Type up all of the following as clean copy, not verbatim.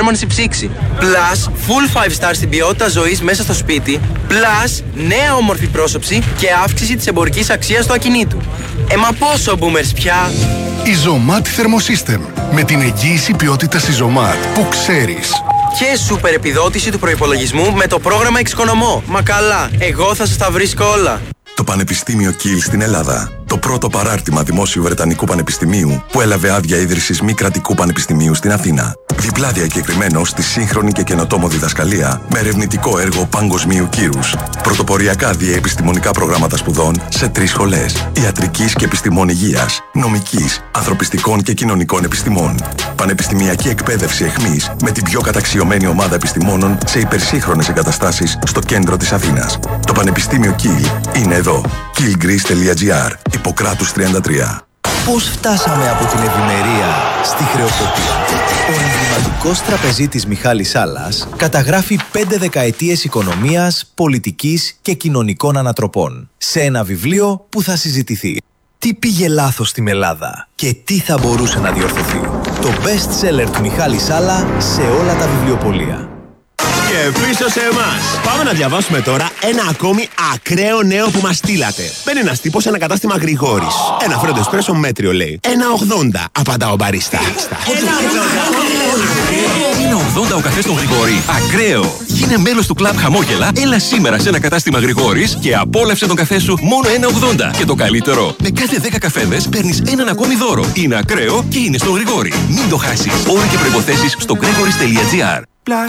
θέρμανση ψήξη. Plus, full 5 stars στην ποιότητα ζωής μέσα στο σπίτι. Plus, νέα όμορφη πρόσωψη και αύξηση της εμπορικής αξίας του ακινήτου. Μα πόσο boomers πια! Η Zomat Thermosystem. Με την εγγύηση ποιότητας της Zomat που ξέρεις. Και σούπερ επιδότηση του προϋπολογισμού με το πρόγραμμα Εξοικονομώ. Μα καλά, εγώ θα σας τα βρίσκω όλα. Το Πανεπιστήμιο Κιλ στην Ελλάδα. Το πρώτο παράρτημα δημόσιου Βρετανικού Πανεπιστημίου που έλαβε άδεια ίδρυσης μη κρατικού πανεπιστημίου στην Αθήνα. Διπλά διακεκριμένο στη σύγχρονη και καινοτόμο διδασκαλία με ερευνητικό έργο παγκοσμίου κύρους. Πρωτοποριακά διαεπιστημονικά προγράμματα σπουδών σε 3 σχολές. Ιατρικής και επιστημών υγείας, νομικής, ανθρωπιστικών και κοινωνικών επιστημών. Πανεπιστημιακή εκπαίδευση εχμής με την πιο καταξιωμένη ομάδα επιστημόνων σε υπερσύγχρονες εγκαταστάσεις στο κέντρο της Αθήνας. Το Πανεπιστήμιο Κιλ είναι εδώ. killgreece.gr. Ιπποκράτους 33. Πώς φτάσαμε από την ευημερία στη χρεοκοπία? Ο εμβληματικός τραπεζίτης Μιχάλης Σάλλας καταγράφει 5 δεκαετίες οικονομίας, πολιτικής και κοινωνικών ανατροπών σε ένα βιβλίο που θα συζητηθεί. Τι πήγε λάθος στην Ελλάδα και τι θα μπορούσε να διορθωθεί? Το best seller του Μιχάλη Σάλλα σε όλα τα βιβλιοπωλεία. Και πίσω σε εμάς. Πάμε να διαβάσουμε τώρα ένα ακόμη ακραίο νέο που μας στείλατε. Μπαίνει ένας τύπος σε ένα κατάστημα Γρηγόρης. Ένα φρέντο εσπρέσο μέτριο λέει. 1,80 απαντά ο μπαρίστα. 1,80 ο καφές στον Γρηγόρη. Ακραίο! Γίνε μέλος του κλαμπ Χαμόγελα. Έλα σήμερα σε ένα κατάστημα Γρηγόρης και απόλαυσε τον καφέ σου μόνο 1,80. Και το καλύτερο, με κάθε 10 καφέδες παίρνεις έναν ακόμη δώρο. Είναι ακραίο και είναι στον Γρηγόρη. Μην το χάσεις. Όροι και προϋποθέσεις στο gregoris.gr.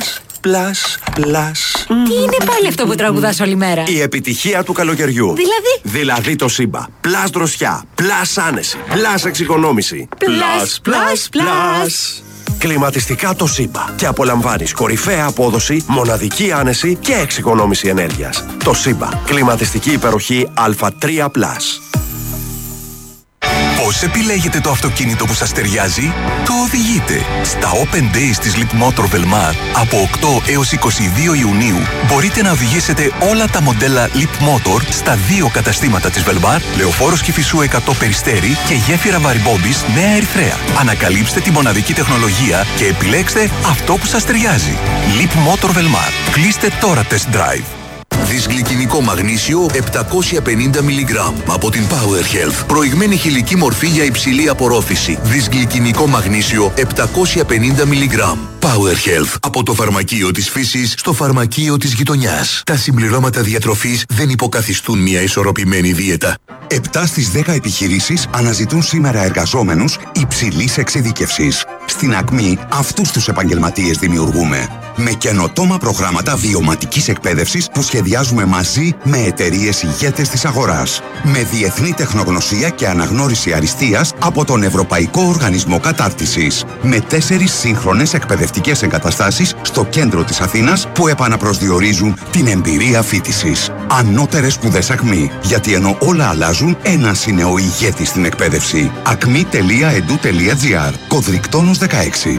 Πλάς. Τι είναι πάλι αυτό που τραγουδάς όλη μέρα? Η επιτυχία του καλοκαιριού. Δηλαδή το Σύμπα. Πλάς δροσιά. Πλάς άνεση. Πλάς εξοικονόμηση. Πλάς. Κλιματιστικά το Σύμπα. Και απολαμβάνεις κορυφαία απόδοση, μοναδική άνεση και εξοικονόμηση ενέργειας. Το Σύμπα. Κλιματιστική υπεροχή Α3+. Πώς επιλέγετε το αυτοκίνητο που σας ταιριάζει? Το οδηγείτε. Στα Open Days της Leapmotor Velmar από 8 έως 22 Ιουνίου μπορείτε να οδηγήσετε όλα τα μοντέλα Leapmotor στα 2 καταστήματα της Velmar, Λεωφόρος Κηφισού 100 Περιστέρι και γέφυρα Βαρυμπόμπης Νέα Ερυθρέα. Ανακαλύψτε τη μοναδική τεχνολογία και επιλέξτε αυτό που σας ταιριάζει. Leapmotor Velmar. Κλείστε τώρα test drive. Δυσγλυκινικό μαγνήσιο 750 mg από την Power Health. Προηγμένη χηλική μορφή για υψηλή απορρόφηση. Δυσγλυκινικό μαγνήσιο 750 mg. Power Health. Από το φαρμακείο της φύσης στο φαρμακείο της γειτονιάς. Τα συμπληρώματα διατροφής δεν υποκαθιστούν μια ισορροπημένη δίαιτα. 7 στις 10 επιχειρήσεις αναζητούν σήμερα εργαζόμενους υψηλής εξειδίκευσης. Στην Ακμή αυτούς τους επαγγελματίες δημιουργούμε. Με καινοτόμα προγράμματα βιωματικής εκπαίδευσης που σχεδιάζουμε μαζί με εταιρείες ηγέτες της αγοράς. Με διεθνή τεχνογνωσία και αναγνώριση αριστείας από τον Ευρωπαϊκό Οργανισμό Κατάρτισης. Με 4 σύγχρονες εκπαιδευτικές εγκαταστάσεις στο κέντρο της Αθήνας που επαναπροσδιορίζουν την εμπειρία φοιτησης. Ανώτερες σπουδές Ακμή. Γιατί ενώ όλα αλλάζουν, ένας είναι ο ηγέτης στην εκπαίδευση. acmi.edu.gr. Κωδρικτόνος 16.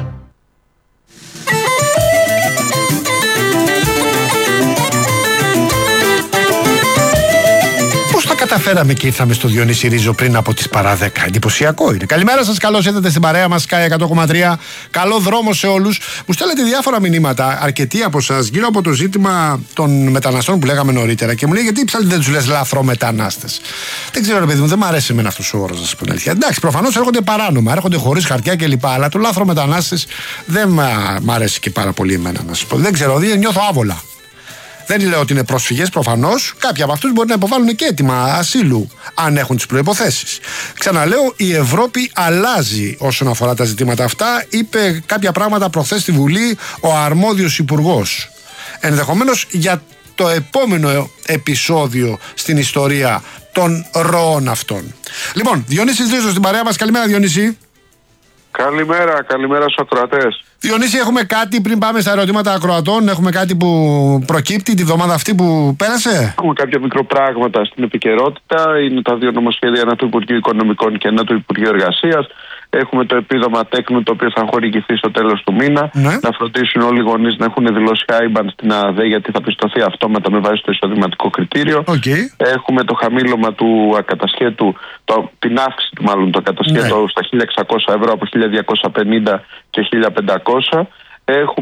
Καταφέραμε και ήρθαμε στο Διονύση Ρίζο πριν από τις παρά 10. Εντυπωσιακό είναι. Καλημέρα σας, καλώς ήρθατε στην παρέα μας, Sky 100,3. Καλό δρόμο σε όλους. Μου στέλνετε διάφορα μηνύματα, αρκετοί από εσάς, γύρω από το ζήτημα των μεταναστών που λέγαμε νωρίτερα. Και μου λέει, γιατί ψάχνετε δεν τους λες λαθρομετανάστες? Δεν ξέρω, ρε παιδί μου, δεν μου αρέσει εμένα αυτός ο όρος, να σας πω την αλήθεια. Εντάξει, προφανώς έρχονται παράνομα, έρχονται χωρίς χαρτιά κλπ. Αλλά το λαθρομετανάστες δεν μ' αρέσει και πάρα πολύ εμένα, να σας πω. Δεν ξέρω, νιώθω άβολα. Δεν λέω ότι είναι πρόσφυγες, προφανώς. Κάποιοι από αυτούς μπορεί να υποβάλουν και αίτημα ασύλου, αν έχουν τις προϋποθέσεις. Ξαναλέω, η Ευρώπη αλλάζει όσον αφορά τα ζητήματα αυτά. Είπε κάποια πράγματα προχθές στη Βουλή ο αρμόδιος υπουργός. Ενδεχομένως για το επόμενο επεισόδιο στην ιστορία των ροών αυτών. Λοιπόν, Διονύσης Ρίζος στην παρέα μας. Καλημέρα, Διονύση. Καλημέρα στους ακροατές. Διονύση, έχουμε κάτι πριν πάμε στα ερωτήματα ακροατών? Έχουμε κάτι που προκύπτει τη βδομάδα αυτή που πέρασε? Έχουμε κάποια μικροπράγματα στην επικαιρότητα. Είναι τα 2 νομοσχέδια, ένα του Υπουργείου Οικονομικών και ένα του Υπουργείου Εργασίας. Έχουμε το επίδομα τέκνου, το οποίο θα χορηγηθεί στο τέλος του μήνα. Ναι. Να φροντίσουν όλοι οι γονείς να έχουν δηλώσει IBAN στην ΑΔΕ, γιατί θα πιστωθεί αυτόματα με βάση το εισοδηματικό κριτήριο. Έχουμε το χαμήλωμα του ακατασχέτου, την αύξηση του μάλλον του ακατασχέτου στα 1.600 ευρώ από 1.250 και 1.500. Έχουμε